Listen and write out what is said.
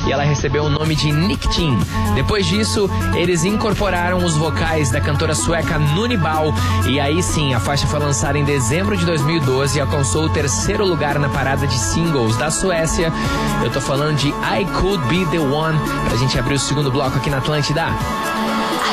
e ela recebeu o nome de Nick Team. Depois disso, eles incorporaram os vocais da cantora sueca Nunibal, e aí sim, a faixa foi lançada em dezembro de 2012 e alcançou o 3º lugar na parada de singles da Suécia. Eu tô falando de I Could Be The One, pra gente abrir o segundo bloco aqui na Atlântida.